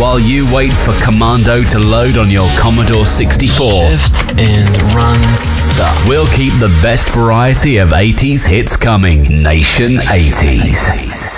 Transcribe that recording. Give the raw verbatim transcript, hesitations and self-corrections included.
while you wait for Commando to load on your Commodore sixty-four. Shift and run stop. We'll keep the best variety of eighties hits coming. Nation eighties.